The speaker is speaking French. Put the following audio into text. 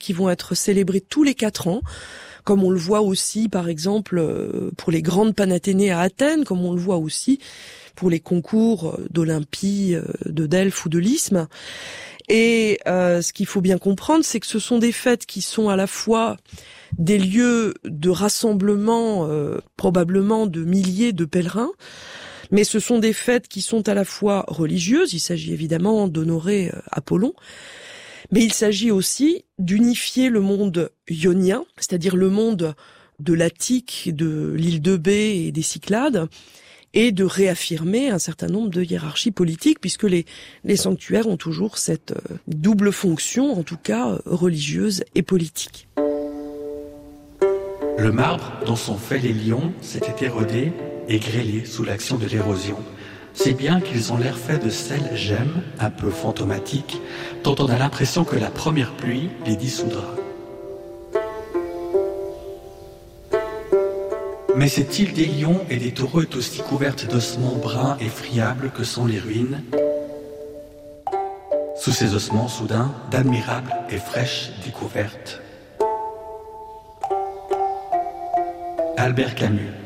qui vont être célébrés tous les 4 ans, comme on le voit aussi, par exemple, pour les grandes Panathénées à Athènes, comme on le voit aussi pour les concours d'Olympie, de Delphes ou de l'Isthme. Et ce qu'il faut bien comprendre, c'est que ce sont des fêtes qui sont à la fois des lieux de rassemblement, probablement de milliers de pèlerins, mais ce sont des fêtes qui sont à la fois religieuses, il s'agit évidemment d'honorer Apollon, mais il s'agit aussi d'unifier le monde ionien, c'est-à-dire le monde de l'Attique, de l'île d'Eubée et des Cyclades, et de réaffirmer un certain nombre de hiérarchies politiques, puisque les sanctuaires ont toujours cette double fonction, en tout cas religieuse et politique. Le marbre dont sont faits les lions s'était érodé et grêlé sous l'action de l'érosion, si bien qu'ils ont l'air faits de sel gemme, un peu fantomatique, dont on a l'impression que la première pluie les dissoudra. Mais cette île des lions et des taureaux est aussi couverte d'ossements bruns et friables que sont les ruines. Sous ces ossements, soudain, d'admirables et fraîches découvertes. Albert Camus.